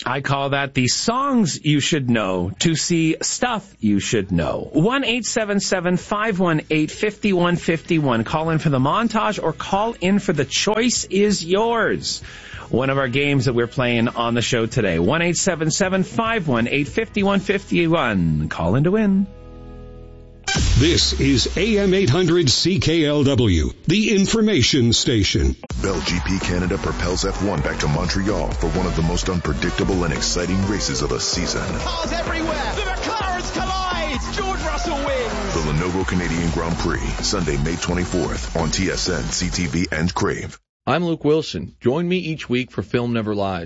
I call that the songs you should know to see stuff you should know. 1-877-518-5151. Call in for the montage or call in for the choice is yours. One of our games that we're playing on the show today. 1-877-518-5151. Call in to win. This is AM 800 CKLW, the information station. Bell GP Canada propels F1 back to Montreal for one of the most unpredictable and exciting races of the season. Cars everywhere. The McLarens collide. George Russell wins. The Lenovo Canadian Grand Prix, Sunday, May 24th on TSN, CTV, and Crave. I'm Luke Wilson. Join me each week for Film Never Lies.